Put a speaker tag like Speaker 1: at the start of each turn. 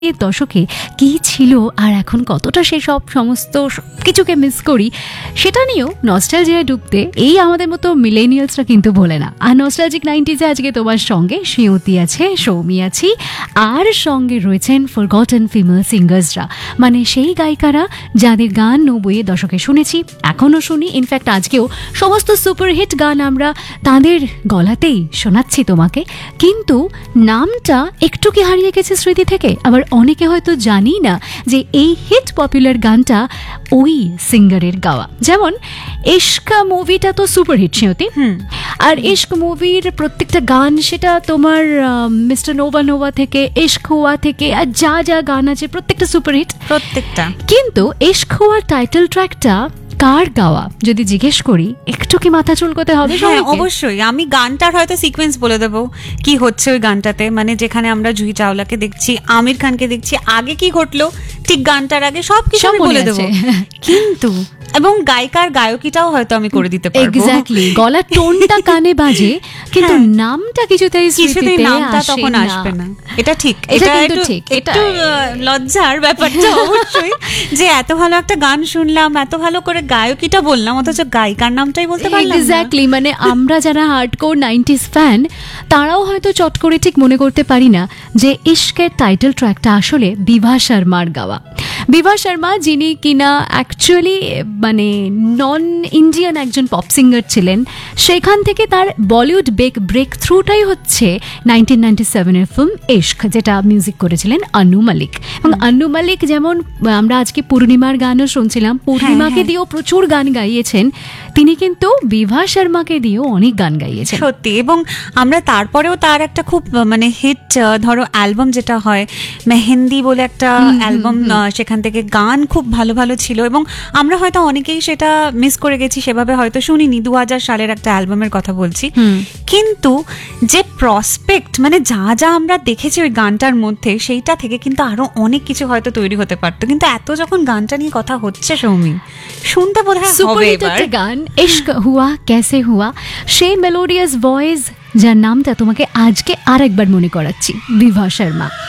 Speaker 1: এর দশকে কি ছিল আর এখন কতটা সেসব সমস্ত কিছুকে মিস করি সেটা নিয়েও নস্টালজিয়ায় ঢুকতে এই আমাদের মতো মিলেনিয়ালসরা কিন্তু ভোলে না। আর নস্টালজিক 90s আজকে তোমার সঙ্গে শ্রেয়তী আছে, সৌমি আছি, আর সঙ্গে রয়েছেন ফরগটেন ফিমেল সিঙ্গার্সরা, মানে সেই গায়িকারা যাদের গান 90-এর দশকে শুনেছি, এখনও শুনি, ইনফ্যাক্ট আজকেও সমস্ত সুপারহিট গান আমরা তাদের গলাতেই শোনাচ্ছি তোমাকে। কিন্তু নামটা একটু কি হারিয়ে গেছে স্মৃতি থেকে? আবার অনেকে হয়তো জানি না যে এই হিট পপুলার গানটা ওই সিঙ্গারের গাওয়া। যেমন ইশক মুভিটা তো সুপারহিট শ্রেয়তী, আর ইশক মুভির প্রত্যেকটা গান, সেটা তোমার মিস্টার নোভা নোভা থেকে ইশক হুয়া থেকে আর যা যা গান আছে প্রত্যেকটা সুপারহিট,
Speaker 2: প্রত্যেকটা।
Speaker 1: কিন্তু ইশক হুয়ার টাইটেল ট্র্যাকটা কার গাওয়া যদি জিজ্ঞেস করি একটু কি মাথা চুলকোতে হবে?
Speaker 2: হ্যাঁ, অবশ্যই। আমি গানটার হয়তো সিকোয়েন্স বলে দেবো কি হচ্ছে ওই গানটাতে, মানে যেখানে আমরা জুহি চাওলাকে দেখছি, আমির খানকে দেখছি, আগে কি ঘটলো ঠিক গানটার আগে সবকিছু আমি বলে দেবো, কিন্তু এবং গায়িকার গায়কিটাও হয়তো আমি করে দিতে পারবো।
Speaker 1: এক্স্যাক্টলি, গলার টোনটা কানে বাজে, কিন্তু নামটা কিছুতেই
Speaker 2: নামটা তখন আসবে না। এটা ঠিক, এটা একটু লজ্জার ব্যাপারটা অবশ্যই, যে এত ভালো একটা গান শুনলাম, এত ভালো করে গায়কিটা বললাম, অথচ গায়িকার নামটাই বলতে পারলাম না।
Speaker 1: এক্স্যাক্টলি, মানে আমরা যারা হার্ডকোর 90s ফ্যান তারাও হয়তো চট করে ঠিক মনে করতে পারি না যে ইশকের টাইটেল ট্র্যাকটা আসলে বিভা শর্মার গাওয়া। বিভা শর্মা, যিনি কিনা অ্যাকচুয়ালি মানে নন ইন্ডিয়ান একজন পপ সিঙ্গার ছিলেন, সেখান থেকে তার বলিউড ব্রেক থ্রুটাই হচ্ছে 1997-এর ফিল্ম ইশক, যেটা মিউজিক করেছিলেন আন্নু মালিক। এবং আন্নু মালিক, যেমন আমরা আজকে পূর্ণিমার গানও শুনছিলাম, পূর্ণিমাকে দিয়েও প্রচুর গান গাইয়েছেন, তিনি কিন্তু বিভা শর্মাকে দিয়েও অনেক গান গাইয়েছেন
Speaker 2: সত্যি। এবং আমরা তারপরেও তার একটা খুব মানে হিট ধরো অ্যালবাম যেটা হয় মেহেন্দি বলে একটা অ্যালবাম, সেখান থেকে গান খুব ভালো ভালো ছিল, এবং আমরা হয়তো অনেকেই সেটা মিস করে গেছি, সেভাবে হয়তো শুনিনি। 2000 সালের একটা অ্যালবামের কথা বলছি, কিন্তু যে প্রসপেক্ট, মানে যা যা আমরা দেখেছি ওই গানটার মধ্যে, সেইটা থেকে কিন্তু আরো অনেক কিছু হয়তো তৈরি হতে পারতো। কিন্তু এত যখন গানটা নিয়ে কথা হচ্ছে সৌমি, শুনতে বোধহয় হবে এবার
Speaker 1: গান ইশক হুয়া ক্যাসে হুয়া, সেই মেলোডিয়াস ভয়েস যার নামটা তোমাকে আজকে আরেকবার মনে করাচ্ছি, বিভা শর্মা।